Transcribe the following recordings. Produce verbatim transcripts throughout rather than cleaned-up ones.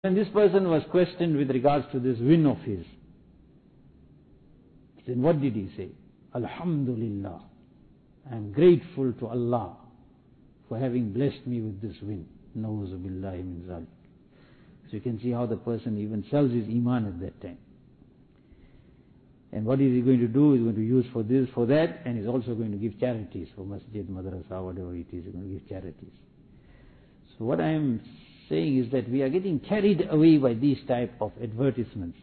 And this person was questioned with regards to this win of his. Then what did he say? Alhamdulillah, I am grateful to Allah for having blessed me with this win. Nauzu billahi min zalik. So you can see how the person even sells his iman at that time. And what is he going to do? He's going to use for this, for that, and he's also going to give charities for masjid, madrasa, whatever it is, he's going to give charities. So what I am saying is that we are getting carried away by these type of advertisements.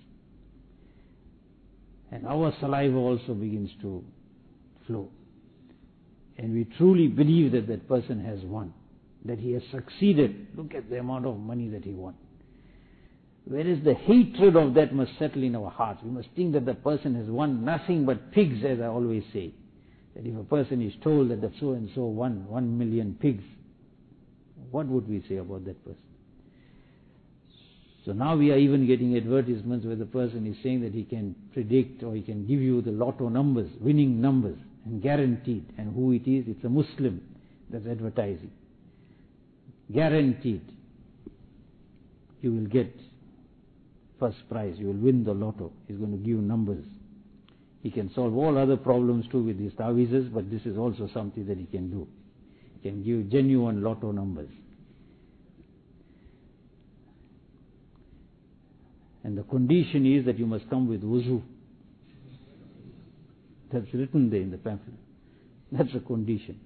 And our saliva also begins to flow. And we truly believe that that person has won, that he has succeeded. Look at the amount of money that he won. Whereas the hatred of that must settle in our hearts. We must think that the person has won nothing but pigs, as I always say. That if a person is told that the so-and-so won one million pigs, what would we say about that person? So now we are even getting advertisements where the person is saying that he can predict or he can give you the lotto numbers, winning numbers, and guaranteed. And who it is? It's a Muslim that's advertising. Guaranteed. You will get first prize, you will win the lotto. He's going to give you numbers. He can solve all other problems too with his ta'weezes, but this is also something that he can do. He can give genuine lotto numbers. And the condition is that you must come with wuzu. That's written there in the pamphlet. That's a condition.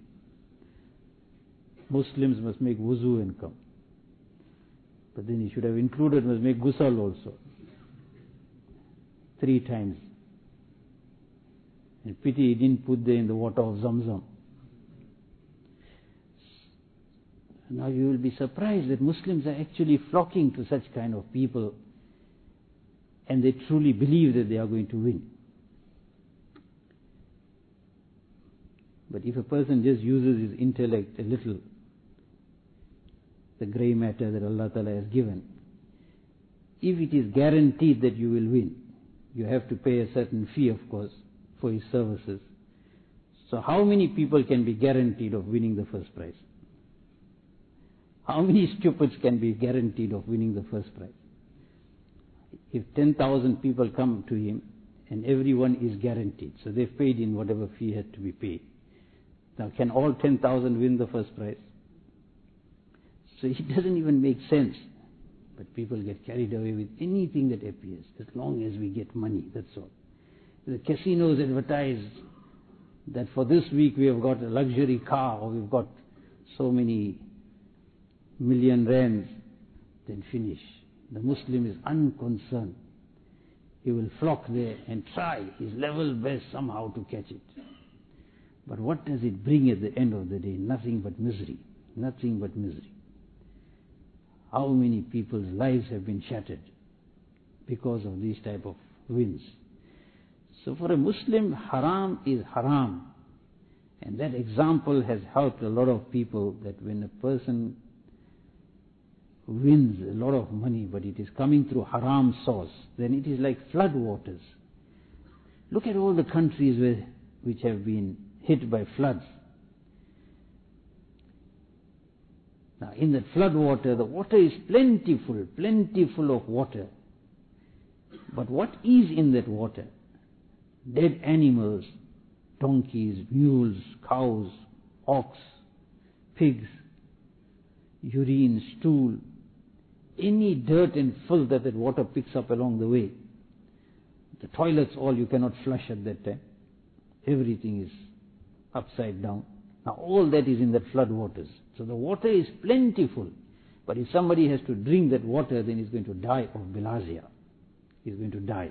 Muslims must make wuzu and come. But then he should have included, must make ghusl also. Three times. And pity he didn't put there in the water of Zamzam. Now you will be surprised that Muslims are actually flocking to such kind of people, and they truly believe that they are going to win. But if a person just uses his intellect a little, the grey matter that Allah Ta'ala has given, if it is guaranteed that you will win, you have to pay a certain fee, of course, for his services. So how many people can be guaranteed of winning the first prize? How many stupids can be guaranteed of winning the first prize? If ten thousand people come to him and everyone is guaranteed, so they've paid in whatever fee had to be paid. Now can all ten thousand win the first prize? So it doesn't even make sense. But people get carried away with anything that appears, as long as we get money, that's all. The casinos advertise that for this week we have got a luxury car, or we've got so many million rands, then finish. The Muslim is unconcerned. He will flock there and try his level best somehow to catch it. But what does it bring at the end of the day? Nothing but misery. Nothing but misery. How many people's lives have been shattered because of these type of wins? So for a Muslim, haram is haram. And that example has helped a lot of people, that when a person wins a lot of money, but it is coming through haram source, then it is like flood waters. Look at all the countries where, which have been hit by floods. Now in that flood water, the water is plentiful, plentiful of water. But what is in that water? Dead animals, donkeys, mules, cows, ox, pigs, urine, stool, any dirt and filth that that water picks up along the way. The toilets, all you cannot flush at that time. Everything is upside down. Now all that is in that flood waters. So the water is plentiful. But if somebody has to drink that water, then he's going to die of bilharzia. He's going to die.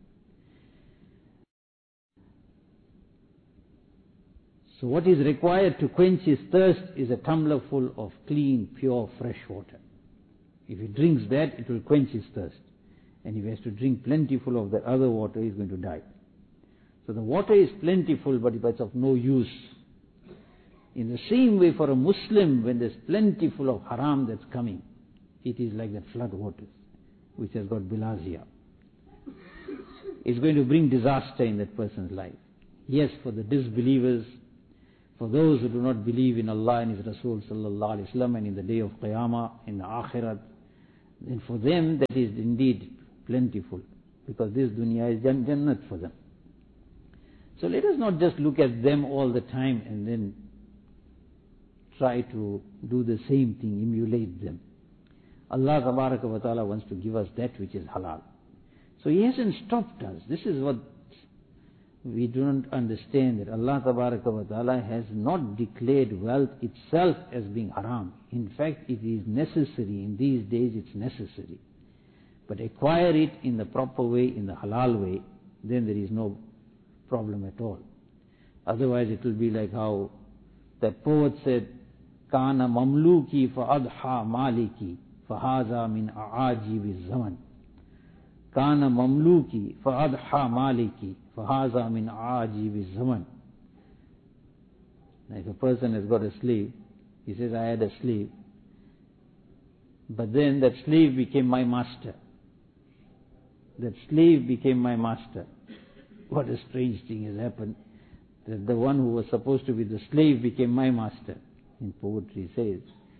So what is required to quench his thirst is a tumbler full of clean, pure, fresh water. If he drinks that, it will quench his thirst. And if he has to drink plentiful of that other water, he's going to die. So the water is plentiful, but it's of no use. In the same way, for a Muslim, when there's plentiful of haram that's coming, it is like that flood waters, which has got bilharzia. It's going to bring disaster in that person's life. Yes, for the disbelievers, for those who do not believe in Allah and His Rasul sallallahu alaihi wasallam, and in the day of Qiyamah, in the Akhirat, then for them that is indeed plentiful, because this dunya is jannat for them. So let us not just look at them all the time and then try to do the same thing, emulate them. Allah Tabaraka wa Ta'ala wants to give us that which is halal. So He hasn't stopped us. This is what we do not understand, that Allah Tabaraka wa Ta'ala has not declared wealth itself as being haram. In fact, it is necessary. In these days it's necessary. But acquire it in the proper way, in the halal way, then there is no problem at all. Otherwise it will be like how that poet said, Kana mamluki fa adha maliki fa haza min a'ajibi zaman. Kana mamluki fa adha maliki fa haza min a'ajibi zaman. Like a person has got a slave, he says, I had a slave, but then that slave became my master. That slave became my master. What a strange thing has happened, that the one who was supposed to be the slave became my master, in poetry says.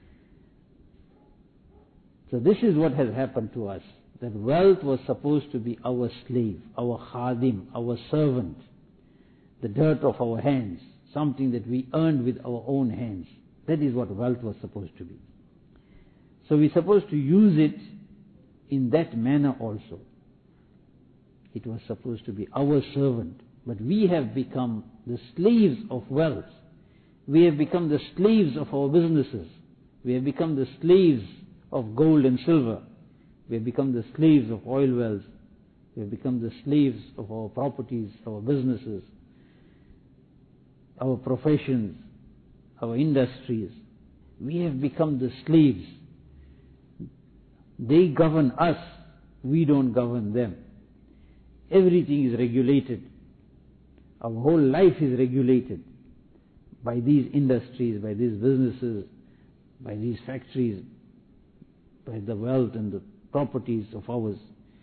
So this is what has happened to us, that wealth was supposed to be our slave, our khadim, our servant, the dirt of our hands, something that we earned with our own hands. That is what wealth was supposed to be. So we're supposed to use it in that manner also. It was supposed to be our servant, but we have become the slaves of wealth. We have become the slaves of our businesses. We have become the slaves of gold and silver. We have become the slaves of oil wells. We have become the slaves of our properties, our businesses, our professions, our industries. We have become the slaves. They govern us, we don't govern them. Everything is regulated. Our whole life is regulated by these industries, by these businesses, by these factories, by the wealth and the properties of ours.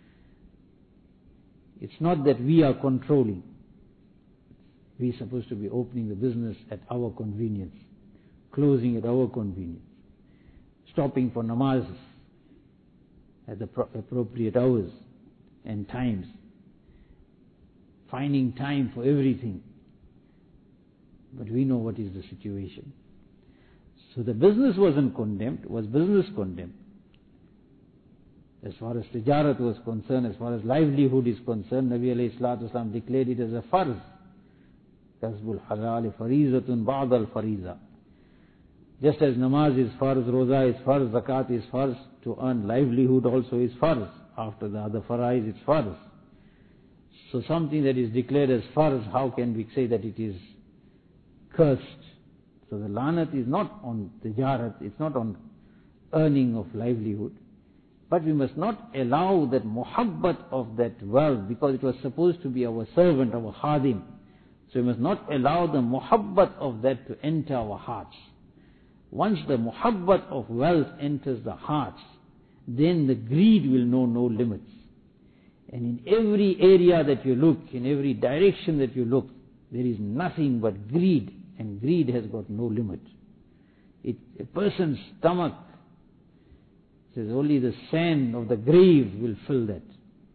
It's not that we are controlling. We're supposed to be opening the business at our convenience, closing at our convenience, stopping for namaz at the pro- appropriate hours and times, finding time for everything. But we know what is the situation. So the business wasn't condemned, was business condemned? As far as tijarat was concerned, as far as livelihood is concerned, Nabi alayhi salatu wasalam declared it as a farz. Kasbul halal farizatun ba'd al fariza. Just as namaz is farz, roza is farz, zakat is farz, to earn livelihood also is farz. After the other farais, it's farz. So something that is declared as farz, how can we say that it is cursed? So the lanat is not on tijarat, it's not on earning of livelihood. But we must not allow that muhabbat of that wealth, because it was supposed to be our servant, our khadim. So we must not allow the muhabbat of that to enter our hearts. Once the muhabbat of wealth enters the hearts, then the greed will know no limits. And in every area that you look, in every direction that you look, there is nothing but greed, and greed has got no limit. It, a person's stomach says only the sand of the grave will fill that.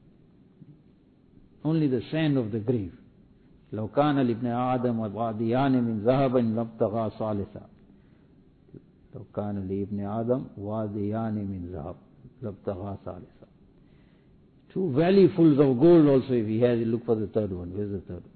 Only the sand of the grave. لو كان لابن آدم واديان من ذهب لابتغى ثالثا. لو كان لابن آدم واديان من ذهب لابتغى ثالثا. Two valleyfuls of gold also, if he has, he'll look for the third one. Where's the third one?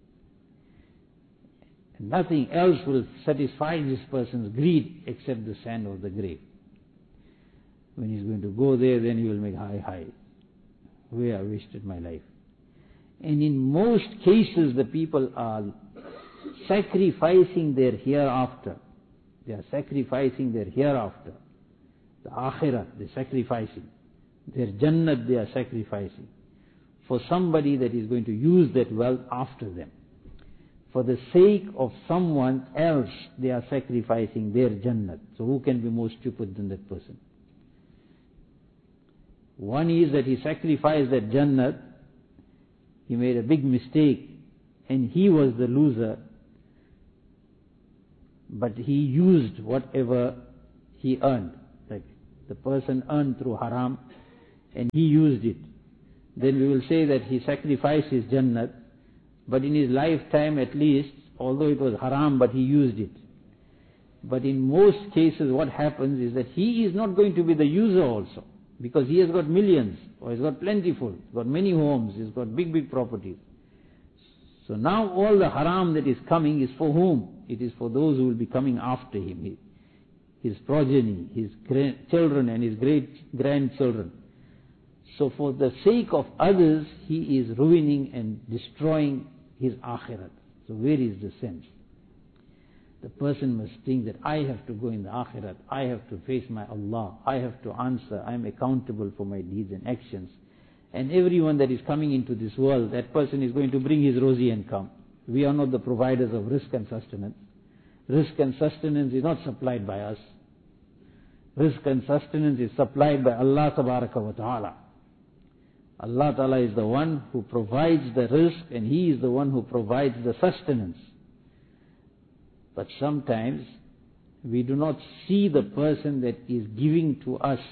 And nothing else will satisfy this person's greed except the sand of the grave. When he's going to go there, then he will make high, high. Where I wasted my life. And in most cases, the people are sacrificing their hereafter. They are sacrificing their hereafter. The akhirah, they're sacrificing. Their jannat, they are sacrificing. For somebody that is going to use that wealth after them. For the sake of someone else, they are sacrificing their jannat. So who can be more stupid than that person? One is that he sacrificed that jannat, he made a big mistake, and he was the loser, but he used whatever he earned. Like the person earned through haram and he used it, then we will say that he sacrificed his Jannat, but in his lifetime at least, although it was haram, but he used it. But in most cases what happens is that he is not going to be the user also, because he has got millions, or he's got plentiful, he's got many homes, he's got big, big properties. So now all the haram that is coming is for whom? It is for those who will be coming after him, his progeny, his children and his great grandchildren. So for the sake of others, he is ruining and destroying his akhirat. So where is the sense? The person must think that I have to go in the akhirat, I have to face my Allah, I have to answer, I am accountable for my deeds and actions. And everyone that is coming into this world, that person is going to bring his rosy income. We are not the providers of risk and sustenance. Risk and sustenance is not supplied by us. Risk and sustenance is supplied by Allah Tabaraka wa Ta'ala. Allah Ta'ala is the one who provides the risk, and He is the one who provides the sustenance. But sometimes we do not see the person that is giving to us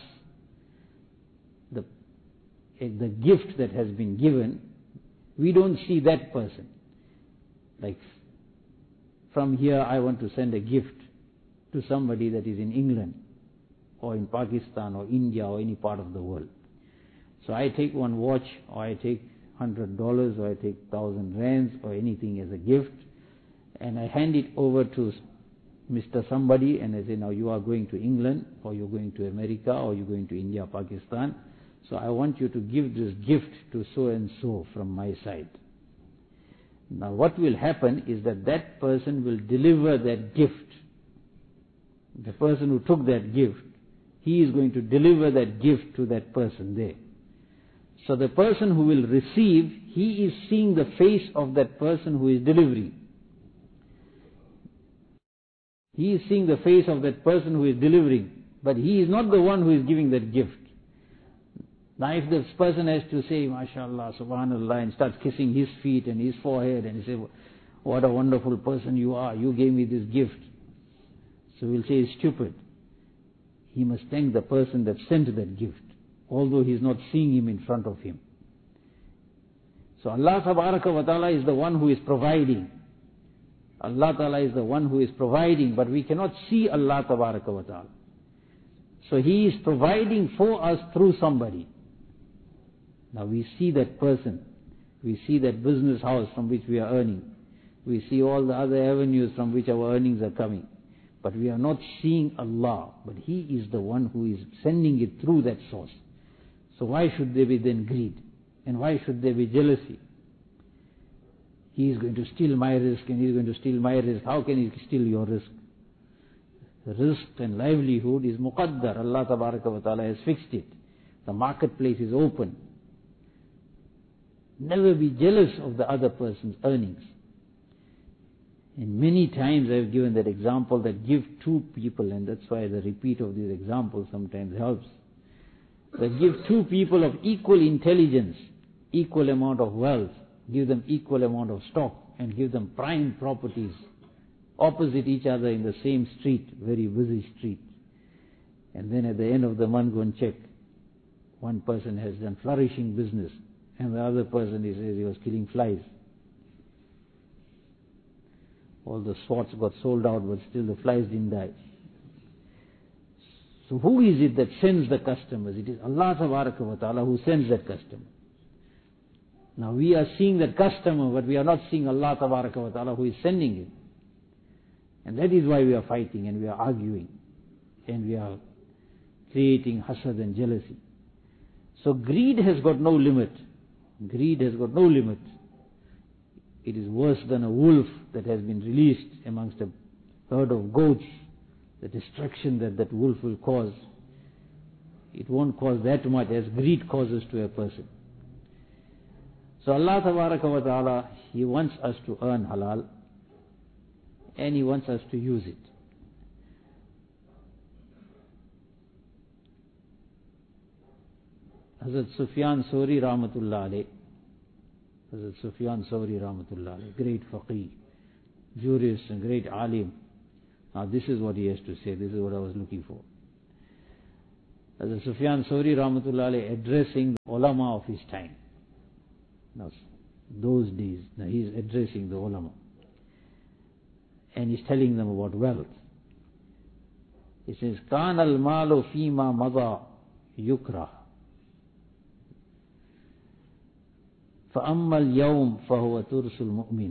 the, the gift that has been given. We don't see that person. Like from here I want to send a gift to somebody that is in England or in Pakistan or India or any part of the world. So I take one watch, or I take hundred dollars, or I take thousand rands or anything as a gift, and I hand it over to Mister somebody, and I say, now you are going to England, or you're going to America, or you're going to India, Pakistan, so I want you to give this gift to so and so from my side. Now what will happen is that that person will deliver that gift. The person who took that gift, he is going to deliver that gift to that person there. So the person who will receive, he is seeing the face of that person who is delivering. He is seeing the face of that person who is delivering, but he is not the one who is giving that gift. Now if this person has to say, MashaAllah, Subhanallah, and starts kissing his feet and his forehead and say, what a wonderful person you are, you gave me this gift. So we'll say he's stupid. He must thank the person that sent that gift, although he is not seeing him in front of him. So Allah Tabaraka wa Ta'ala is the one who is providing. Allah Ta'ala is the one who is providing, but we cannot see Allah Tabaraka wa Ta'ala. So He is providing for us through somebody. Now we see that person, we see that business house from which we are earning, we see all the other avenues from which our earnings are coming, but we are not seeing Allah, but He is the one who is sending it through that source. So why should there be then greed? And why should there be jealousy? He is going to steal my risk and he is going to steal my risk. How can he steal your risk? Risk and livelihood is muqaddar. Allah Tabaraka wa Ta'ala has fixed it. The marketplace is open. Never be jealous of the other person's earnings. And many times I have given that example that give two people, and that's why the repeat of these examples sometimes helps. That give two people of equal intelligence, equal amount of wealth, give them equal amount of stock, and give them prime properties opposite each other in the same street, very busy street. And then at the end of the month go and check. One person has done flourishing business, and the other person he says he was killing flies. All the swords got sold out, but still the flies didn't die. So who is it that sends the customers? It is Allah Tabaraka wa Ta'ala who sends that customer. Now we are seeing that customer, but we are not seeing Allah Tabaraka wa Ta'ala who is sending him. And that is why we are fighting and we are arguing and we are creating hasad and jealousy. So greed has got no limit. Greed has got no limit. It is worse than a wolf that has been released amongst a herd of goats. The destruction that that wolf will cause, it won't cause that much as greed causes to a person. So Allah Tabaraka wa Ta'ala, He wants us to earn halal and He wants us to use it. Hazrat Sufyan Sawri Rahmatullah Alayh, Hazrat Sufyan Sawri Rahmatullah Alayh, great faqih, jurist and great alim. Now this is what he has to say, this is what I was looking for. Hazrat Sufyan Thawri Rahmatullah Alayhi addressing the ulama of his time. Now, those days, now he is addressing the ulama. And he's telling them about wealth. He says, كَانَ الْمَالُ فِي مَا مَضَى يُكْرَهُ فَأَمَّا الْيَوْمِ فَهُوَ تُرْسُ الْمُؤْمِنِ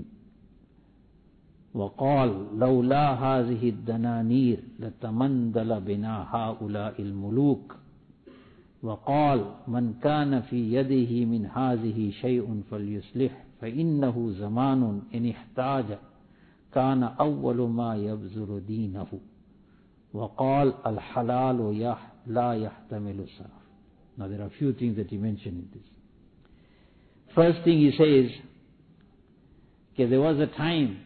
وقال لولا هذه الدنانير لتمندل بنا هؤلاء الملوك وقال من كان في يده من هذه شيء فليصلح فإنه زمان إن احتاج كان أول ما يبذل دينه وقال الحلال لا يحتمل السرف. Now there are a few things that he mentioned in this. First thing he says, okay, there was a time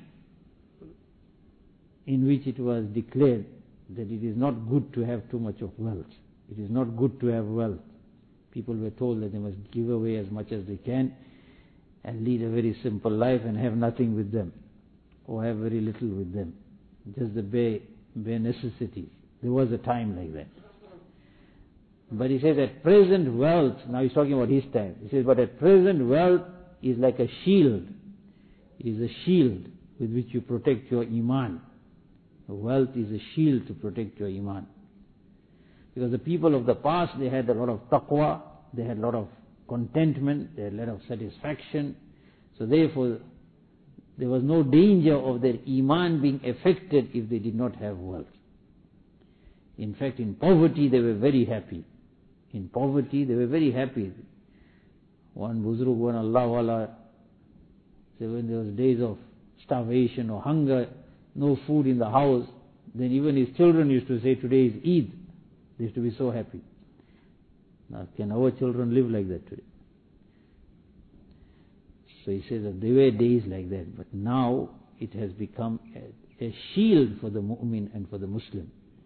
in which it was declared that it is not good to have too much of wealth. It is not good to have wealth. People were told that they must give away as much as they can and lead a very simple life and have nothing with them, or have very little with them, just the bare, bare necessities. There was a time like that. But he says at present wealth, now he's talking about his time, he says, but at present wealth is like a shield. It is a shield with which you protect your iman. Wealth is a shield to protect your iman. Because the people of the past, they had a lot of taqwa, they had a lot of contentment, they had a lot of satisfaction. So therefore, there was no danger of their iman being affected if they did not have wealth. In fact, in poverty, they were very happy. In poverty, they were very happy. One Buzrug, one Allah Wala, so when there was days of starvation or hunger, no food in the house, then even his children used to say, today is Eid. They used to be so happy. Now, can our children live like that today? So he says that there were days like that, but now it has become a, a shield for the mu'min and for the Muslim.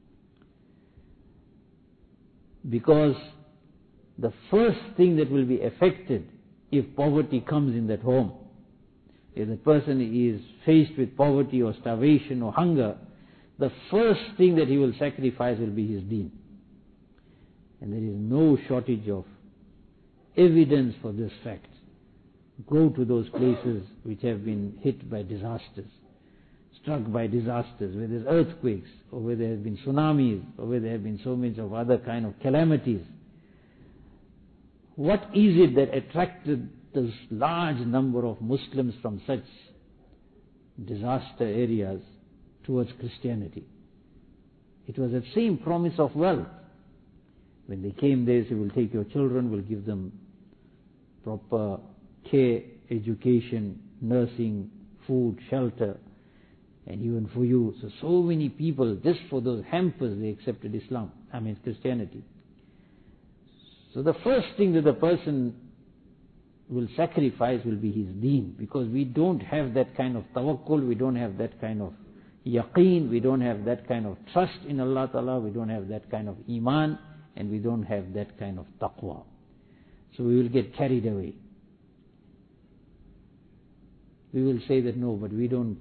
Because the first thing that will be affected if poverty comes in that home, if the person is faced with poverty or starvation or hunger, the first thing that he will sacrifice will be his deen. And there is no shortage of evidence for this fact. Go to those places which have been hit by disasters, struck by disasters, where there are earthquakes, or where there have been tsunamis, or where there have been so many of other kind of calamities. What is it that attracted this large number of Muslims from such disaster areas towards Christianity? It was that same promise of wealth. When they came there, they said, we'll take your children, we'll give them proper care, education, nursing, food, shelter, and even for you. So, so many people, just for those hampers, they accepted Islam, I mean Christianity. So the first thing that the person will sacrifice will be his deen, because we don't have that kind of tawakkul, we don't have that kind of yaqeen, we don't have that kind of trust in Allah Ta'ala, we don't have that kind of iman, and we don't have that kind of taqwa. So we will get carried away. We will say that no, but we don't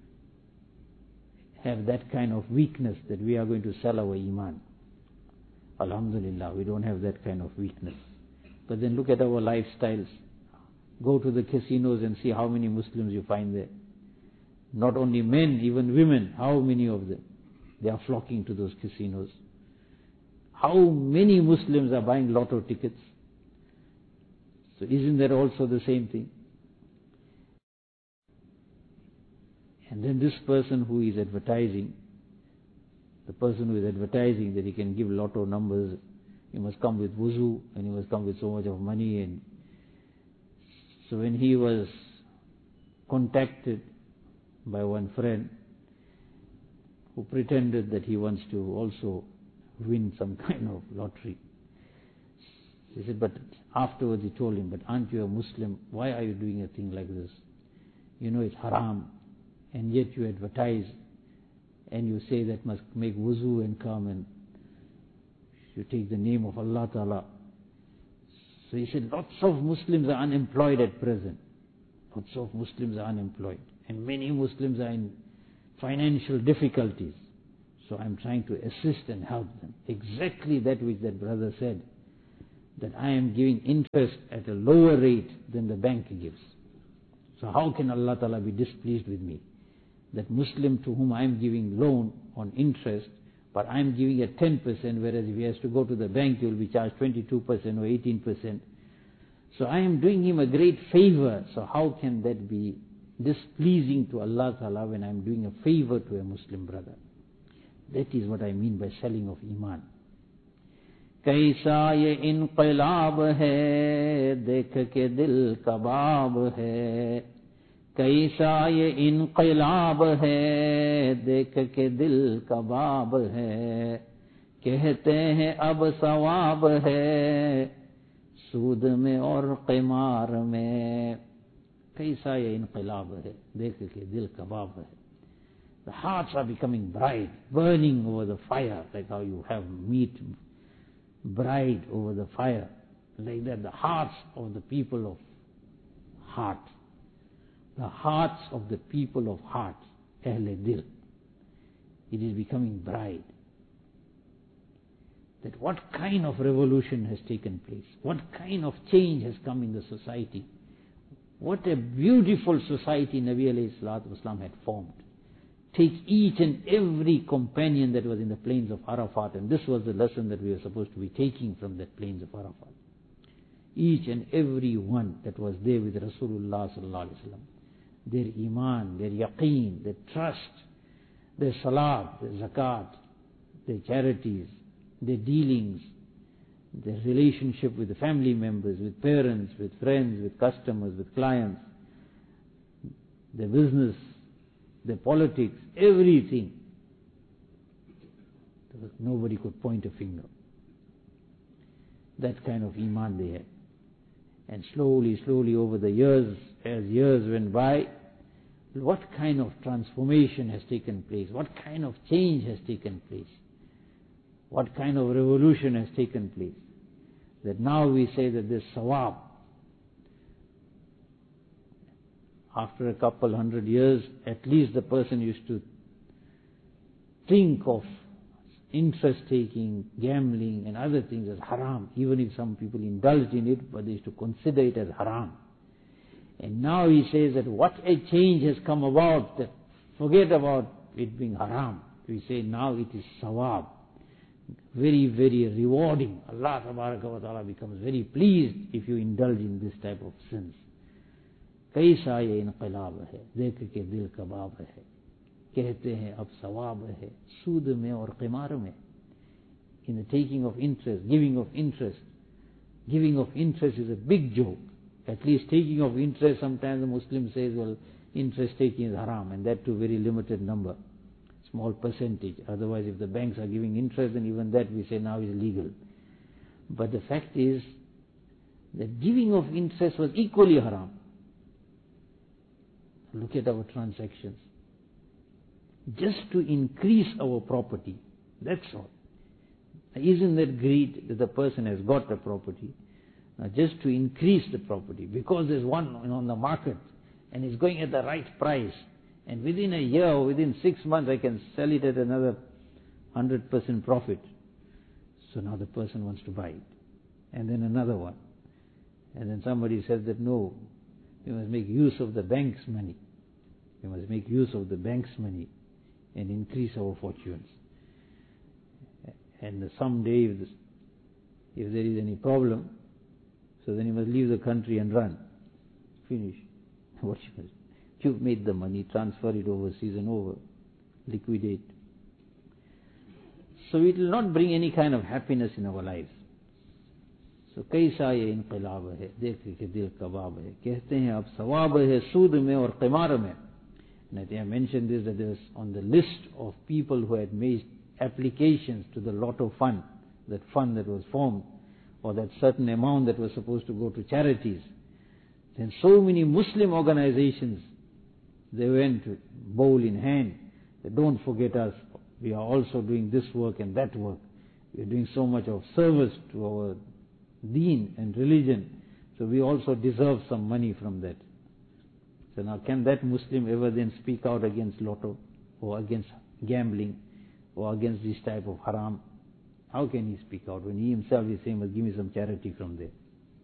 have that kind of weakness that we are going to sell our iman. Alhamdulillah, we don't have that kind of weakness. But then look at our lifestyles. Go to the casinos and see how many Muslims you find there. Not only men, even women, how many of them? They are flocking to those casinos. How many Muslims are buying lotto tickets? So isn't that also the same thing? And then this person who is advertising, the person who is advertising that he can give lotto numbers, he must come with wuzu and he must come with so much of money. And so when he was contacted by one friend who pretended that he wants to also win some kind of lottery, he said, but afterwards he told him, but aren't you a Muslim? Why are you doing a thing like this? You know it's haram, and yet you advertise and you say that must make wuzu and come and you take the name of Allah Ta'ala. So he said, lots of Muslims are unemployed at present. Lots of Muslims are unemployed. And many Muslims are in financial difficulties. So I'm trying to assist and help them. Exactly that which that brother said, that I am giving interest at a lower rate than the bank gives. So how can Allah Ta'ala be displeased with me? That Muslim to whom I am giving loan on interest, but I am giving at ten percent, whereas if he has to go to the bank, he will be charged twenty-two percent or eighteen percent. So I am doing him a great favor. So how can that be displeasing to Allah Ta'ala when I am doing a favor to a Muslim brother? That is what I mean by selling of Iman. कैसा ये इनकलाब है देख के दिल कबाब है, कैसा ये इनकलाब है देख के दिल कबाब है, कहते हैं अब सवाब है सूद में और क़िमार में. कैसा ये इनकलाब है देख के दिल कबाब है. The hearts are becoming bright, burning over the fire, like how you have meat bride over the fire. Like that, the hearts of the people of heart, the hearts of the people of heart, Ahle Dil, it is becoming bright. That what kind of revolution has taken place? What kind of change has come in the society? What a beautiful society Nabi alayhi salatu wasalam had formed. Take each and every companion that was in the plains of Arafat, and this was the lesson that we were supposed to be taking from that plains of Arafat. Each and every one that was there with Rasulullah sallallahu alaihi wasallam, their iman, their yaqeen, their trust, their salat, their zakat, their charities, their dealings, their relationship with the family members, with parents, with friends, with customers, with clients, their business, their politics, everything. Nobody could point a finger. That kind of iman they had. And slowly, slowly over the years, as years went by, what kind of transformation has taken place? What kind of change has taken place? What kind of revolution has taken place? That now we say that this sawab, after a couple hundred years, at least the person used to think of interest-taking, gambling and other things as haram, even if some people indulged in it, but they used to consider it as haram. And now he says that what a change has come about, that forget about it being haram. We say now it is sawab. Very, very rewarding. Allah Tabaraka wa Ta'ala becomes very pleased if you indulge in this type of sins. कैसा ये इनकलाब है देख के दिल कबाब है, कहते हैं अब सवाब है सूद में और क़िमार में. In the taking of interest, giving of interest. Giving of interest is a big joke. At least taking of interest, sometimes the Muslim says, well, interest taking is haram, and that too very limited number, small percentage. Otherwise, if the banks are giving interest, then even that we say now is legal. But the fact is that giving of interest was equally haram. Look at our transactions. Just to increase our property, that's all. Isn't that greed that the person has got the property? Now just to increase the property, because there's one on the market and it's going at the right price, and within a year or within six months I can sell it at another one hundred percent profit. So now the person wants to buy it. And then another one. And then somebody says that no, we must make use of the bank's money. We must make use of the bank's money and increase our fortunes. And someday, if, this, if there is any problem, so then you must leave the country and run. Finish. What you must, you've made the money, transfer it overseas and over, liquidate. So it will not bring any kind of happiness in our lives. So कैसा ये इनकलाब है देख के दिल कबाब है, कहते हैं अब सवाब है सूद में और क़िमार में. And I think I mentioned this, that there was on the list of people who had made applications to the lotto fund, that fund that was formed, or that certain amount that was supposed to go to charities. Then so many Muslim organizations, they went bowl in hand, that don't forget us, we are also doing this work and that work. We are doing so much of service to our deen and religion, so we also deserve some money from that. So now can that Muslim ever then speak out against lotto or against gambling or against this type of haram? How can he speak out when he himself is saying, well, give me some charity from there?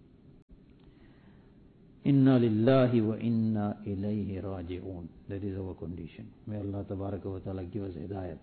Inna lillahi wa inna ilayhi raji'un. That is our condition. May Allah tabaraka wa ta'ala give us hidayat.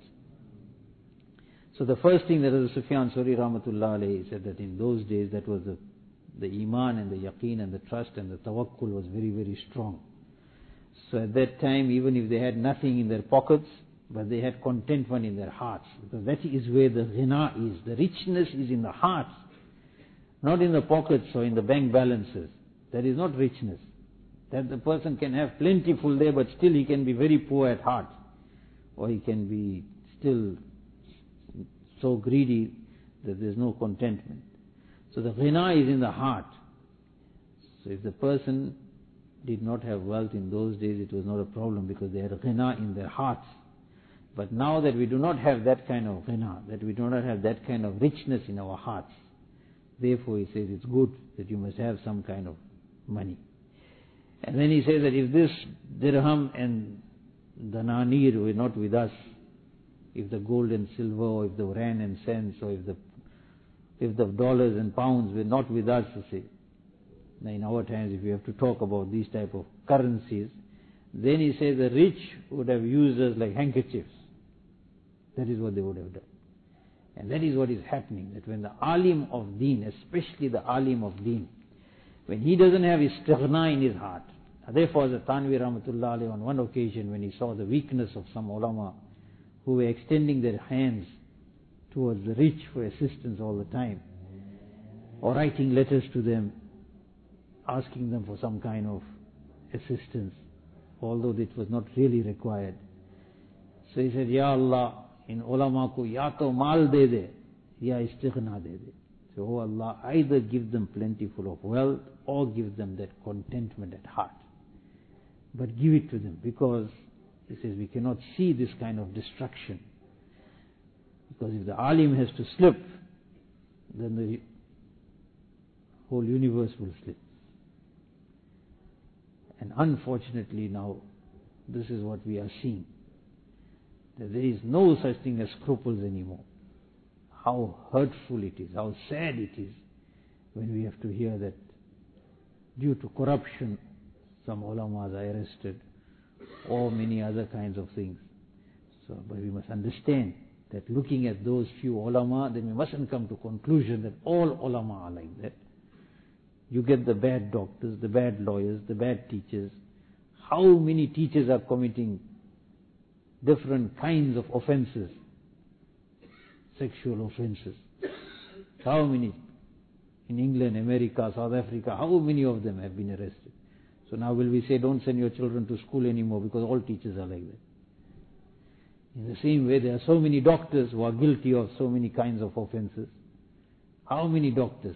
So the first thing that Hazrat Sufyan Thawri rahmatullah alayhi said, that in those days that was the, the iman and the yaqeen and the trust and the tawakkul was very, very strong. So at that time, even if they had nothing in their pockets, but they had contentment in their hearts, because that is where the ghina is. The richness is in the hearts, not in the pockets or in the bank balances. That is not richness. That the person can have plentiful there, but still he can be very poor at heart, or he can be still so greedy that there is no contentment. So the ghina is in the heart. So if the person did not have wealth in those days, it was not a problem, because they had ghina in their hearts. But now that we do not have that kind of ghina, that we do not have that kind of richness in our hearts, therefore he says it's good that you must have some kind of money. And then he says that if this dirham and the nanir were not with us, if the gold and silver, or if the rand and cents, or if the if the dollars and pounds were not with us, you see. Now in our times, if you have to talk about these type of currencies, then he says the rich would have used us like handkerchiefs. That is what they would have done. And that is what is happening, that when the alim of deen, especially the alim of deen, when he doesn't have istighna in his heart, therefore the Thanvi rahmatullah alayhi on one occasion, when he saw the weakness of some ulama who were extending their hands towards the rich for assistance all the time, or writing letters to them, asking them for some kind of assistance, although it was not really required. So he said, Ya Allah, in ulama ko ya to mal de de, ya istighna de de. So, oh Allah, either give them plentiful of wealth, or give them that contentment at heart. But give it to them, because he says we cannot see this kind of destruction. Because if the alim has to slip, then the whole universe will slip. And unfortunately now, this is what we are seeing. That there is no such thing as scruples anymore. How hurtful it is, how sad it is when we have to hear that due to corruption some ulamas are arrested, or many other kinds of things. So, but we must understand that looking at those few ulama, then we mustn't come to conclusion that all ulama are like that. You get the bad doctors, the bad lawyers, the bad teachers. How many teachers are committing different kinds of offenses, sexual offenses? How many? In England, America, South Africa, how many of them have been arrested? So now will we say, don't send your children to school anymore because all teachers are like that? In the same way, there are so many doctors who are guilty of so many kinds of offenses. How many doctors?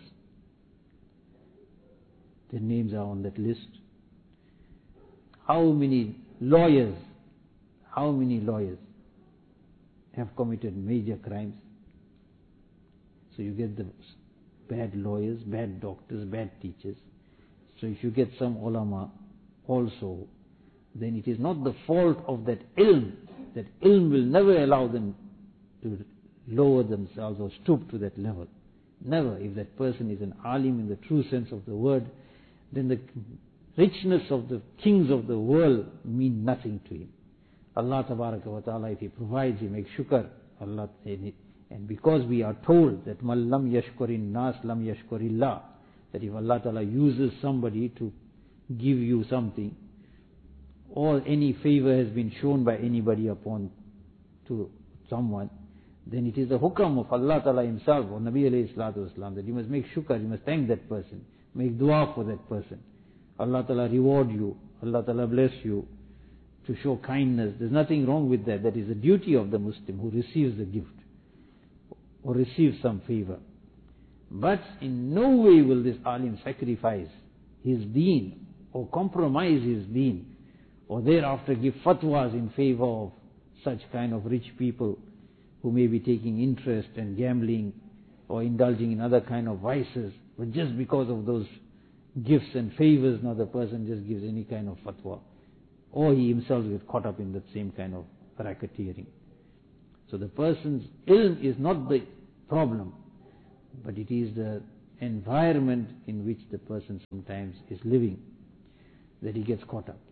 Their names are on that list. How many lawyers? How many lawyers have committed major crimes? So you get the bad lawyers, bad doctors, bad teachers. So if you get some ulama also, then it is not the fault of that ilm. That ilm will never allow them to lower themselves or stoop to that level. Never. If that person is an alim in the true sense of the word, then the richness of the kings of the world mean nothing to him. Allah tabaraka wa ta'ala, if He provides, He makes shukr. Allah, and because we are told that man lam yashkurin nas lam yashkurillah, that if Allah ta'ala uses somebody to give you something, or any favor has been shown by anybody upon to someone, then it is the hukam of Allah ta'ala Himself, or Nabi alayhi salatu wasalam, that you must make shukr, you must thank that person, make dua for that person. Allah ta'ala reward you, Allah ta'ala bless you, to show kindness. There's nothing wrong with that. That is the duty of the Muslim who receives the gift or receives some favor. But in no way will this alim sacrifice his deen or compromise his deen, or thereafter give fatwas in favor of such kind of rich people who may be taking interest and gambling or indulging in other kind of vices. But just because of those gifts and favors, now the person just gives any kind of fatwa. Or he himself gets caught up in that same kind of racketeering. So the person's ilm is not the problem, but it is the environment in which the person sometimes is living that he gets caught up.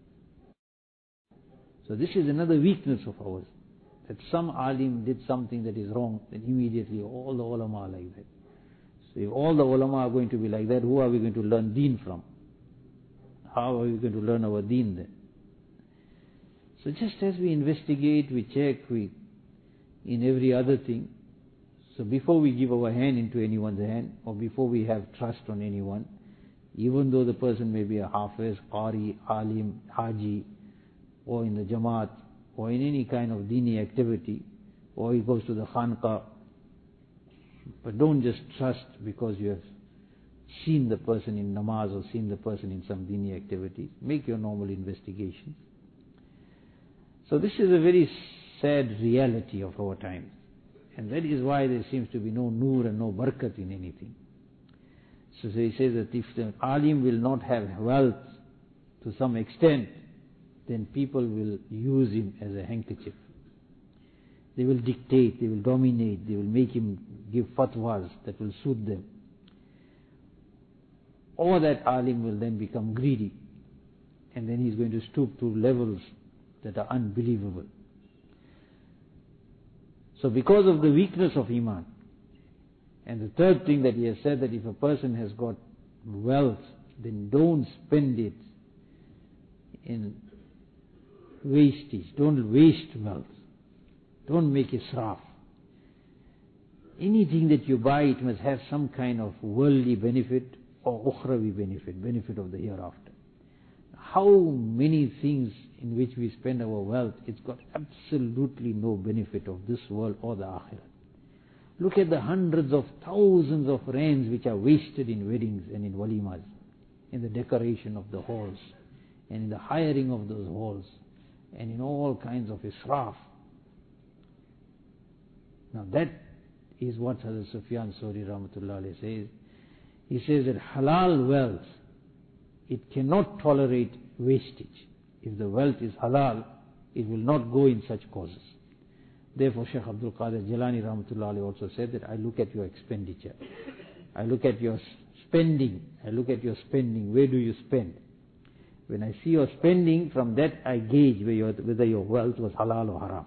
So this is another weakness of ours, that some alim did something that is wrong, then immediately all the ulama are like that. So if all the ulama are going to be like that, who are we going to learn deen from? How are we going to learn our deen then? So just as we investigate, we check, we in every other thing, so before we give our hand into anyone's hand, or before we have trust on anyone, even though the person may be a hafiz, qari, alim, haji, or in the jamaat, or in any kind of dini activity, or he goes to the khanqa, but don't just trust because you have seen the person in namaz or seen the person in some dini activity. Make your normal investigation. So this is a very sad reality of our times, and that is why there seems to be no nur and no barakat in anything. So he says that if the alim will not have wealth to some extent, then people will use him as a handkerchief. They will dictate, they will dominate, they will make him give fatwas that will suit them. Or that alim will then become greedy, and then he's going to stoop to levels that are unbelievable. So because of the weakness of iman, and the third thing that he has said, that if a person has got wealth, then don't spend it in wastage. Don't waste wealth. Don't make israf. Anything that you buy, it must have some kind of worldly benefit or ukhravi benefit, benefit of the hereafter. How many things in which we spend our wealth, it's got absolutely no benefit of this world or the akhirah. Look at the hundreds of thousands of rands which are wasted in weddings and in walimas, in the decoration of the halls, and in the hiring of those halls, and in all kinds of israf. Now that is what Hazrat Sufyan Sawri Rahmatullah Alayhi says. He says that halal wealth, it cannot tolerate wastage. If the wealth is halal, it will not go in such causes. Therefore, Shaykh Abdul Qadir Jilani Rahmatullah Alayhi also said that I look at your expenditure, I look at your spending, I look at your spending, where do you spend? When I see your spending, from that I gauge whether your wealth was halal or haram.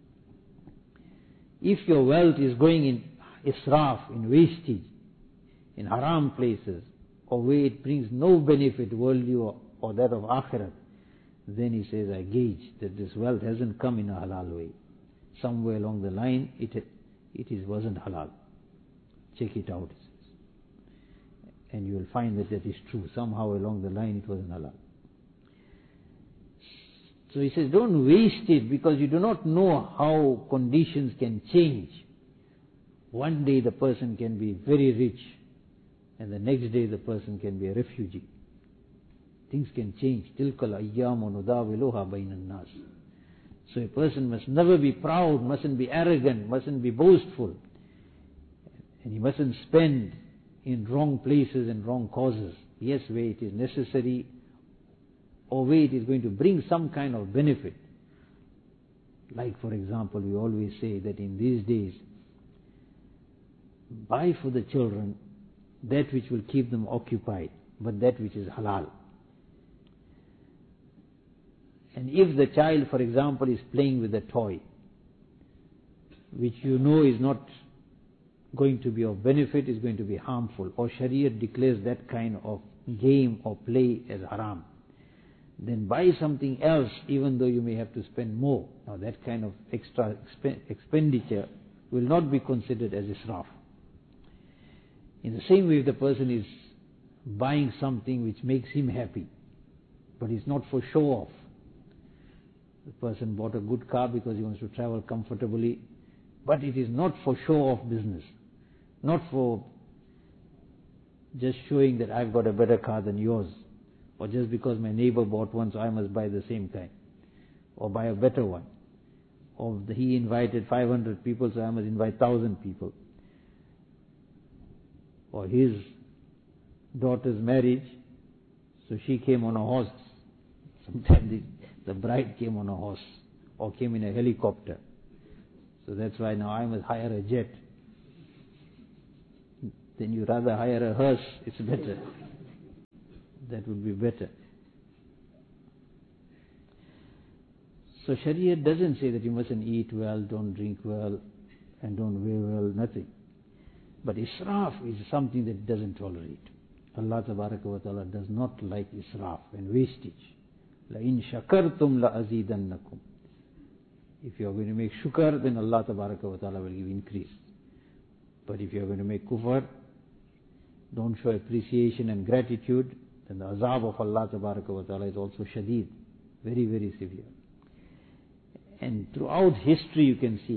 If your wealth is going in israf, in wastage, in haram places, or where it brings no benefit, worldly or, or that of akhirat, then he says, I gauge that this wealth hasn't come in a halal way. Somewhere along the line, it it is, wasn't halal. Check it out, he says. And you will find that that is true. Somehow along the line, it wasn't halal. So he says, don't waste it, because you do not know how conditions can change. One day the person can be very rich, and the next day the person can be a refugee. Things can change. Tilkal ayyamu nudawiluha bainan nas. So a person must never be proud, mustn't be arrogant, mustn't be boastful, and he mustn't spend in wrong places and wrong causes. Yes, where it is necessary, or where it is going to bring some kind of benefit. Like, for example, we always say that in these days, buy for the children that which will keep them occupied, but that which is halal. And if the child, for example, is playing with a toy, which you know is not going to be of benefit, is going to be harmful, or Shariat declares that kind of game or play as haram, then buy something else, even though you may have to spend more. Now that kind of extra exp- expenditure will not be considered as israf. In the same way, if the person is buying something which makes him happy, but it's not for show off. The person bought a good car because he wants to travel comfortably, but it is not for show off business, not for just showing that I've got a better car than yours, or just because my neighbor bought one, so I must buy the same kind, or buy a better one, or he invited five hundred people, so I must invite one thousand people, or his daughter's marriage, so she came on a horse. Sometimes the, the bride came on a horse, or came in a helicopter. So that's why now I must hire a jet. Then you rather hire a hearse, it's better. That would be better. So Sharia doesn't say that you mustn't eat well, don't drink well, and don't wear well, nothing. But israf is something that it doesn't tolerate. Allah Tabaraka wa Ta'ala does not like israf and wastage. لَإِن شَكَرْتُمْ لَأَزِيدَنَّكُمْ. If you are going to make shukr, then Allah Tabaraka wa Ta'ala will give increase. But if you are going to make kufr, don't show appreciation and gratitude, then the azab of Allah Tabaraka wa Ta'ala is also shadeed, very, very severe. And throughout history you can see